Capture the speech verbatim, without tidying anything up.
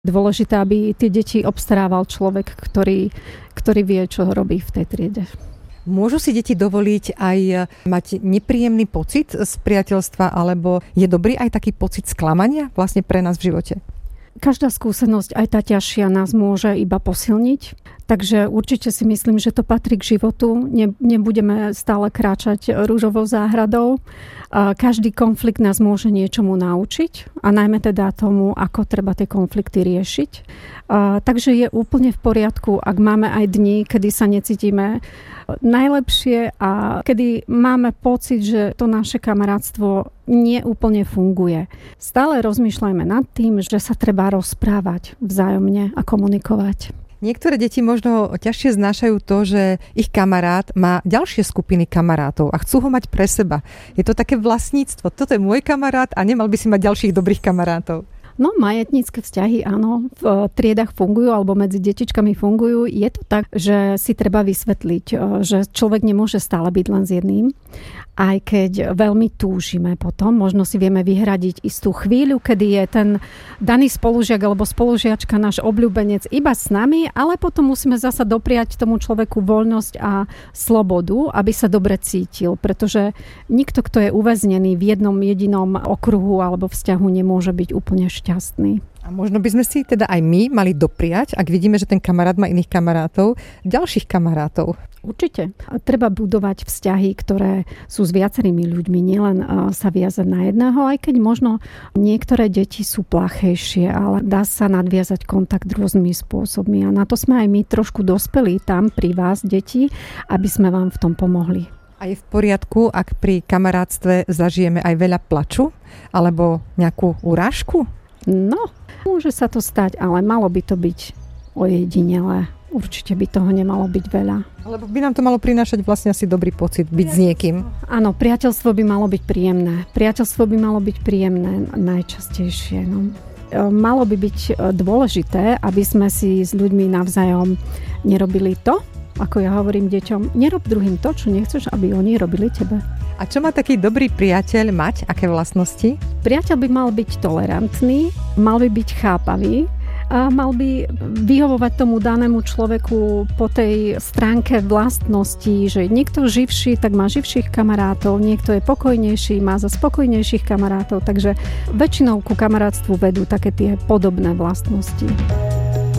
Dôležité, aby tie deti obstarával človek, ktorý, ktorý vie, čo robí v tej triede. Môžu si deti dovoliť aj mať nepríjemný pocit z priateľstva, alebo je dobrý aj taký pocit sklamania vlastne pre nás v živote? Každá skúsenosť, aj tá ťažšia, nás môže iba posilniť. Takže určite si myslím, že to patrí k životu. Ne, nebudeme stále kráčať rúžovou záhradou. Každý konflikt nás môže niečomu naučiť a najmä teda tomu, ako treba tie konflikty riešiť. Takže je úplne v poriadku, ak máme aj dni, kedy sa necítime najlepšie a kedy máme pocit, že to naše kamarátstvo neúplne funguje. Stále rozmýšľajme nad tým, že sa treba rozprávať vzájomne a komunikovať. Niektoré deti možno ťažšie znášajú to, že ich kamarát má ďalšie skupiny kamarátov a chcú ho mať pre seba. Je to také vlastníctvo. Toto je môj kamarát a nemal by si mať ďalších dobrých kamarátov. No, majetnícke vzťahy, áno, v triedách fungujú alebo medzi detičkami fungujú. Je to tak, že si treba vysvetliť, že človek nemôže stále byť len s jedným. Aj keď veľmi túžime potom, možno si vieme vyhradiť istú chvíľu, kedy je ten daný spolužiak alebo spolužiačka náš obľúbenec iba s nami, ale potom musíme zasa dopriať tomu človeku voľnosť a slobodu, aby sa dobre cítil, pretože nikto, kto je uväznený v jednom jedinom okruhu alebo vzťahu, nemôže byť úplne šťastný. A možno by sme si teda aj my mali dopriať, ak vidíme, že ten kamarát má iných kamarátov, ďalších kamarátov. Určite. Treba budovať vzťahy, ktoré sú s viacerými ľuďmi, nielen sa viazať na jedného, aj keď možno niektoré deti sú plachejšie, ale dá sa nadviazať kontakt rôznymi spôsobmi. A na to sme aj my trošku dospelí tam pri vás, deti, aby sme vám v tom pomohli. A je v poriadku, ak pri kamarátstve zažijeme aj veľa plaču alebo nejakú urážku? No, môže sa to stať, ale malo by to byť ojedinelé. Určite by toho nemalo byť veľa. Lebo by nám to malo prinášať vlastne asi dobrý pocit byť s niekým. Áno, priateľstvo by malo byť príjemné. Priateľstvo by malo byť príjemné najčastejšie. No. Malo by byť dôležité, aby sme si s ľuďmi navzájom nerobili to, ako ja hovorím deťom, nerob druhým to, čo nechceš, aby oni robili tebe. A čo má taký dobrý priateľ mať? Aké vlastnosti? Priateľ by mal byť tolerantný, mal by byť chápavý, a mal by vyhovovať tomu danému človeku po tej stránke vlastnosti, že niekto živší, tak má živších kamarátov, niekto je pokojnejší, má za spokojnejších kamarátov, takže väčšinou ku kamarátstvu vedú také tie podobné vlastnosti.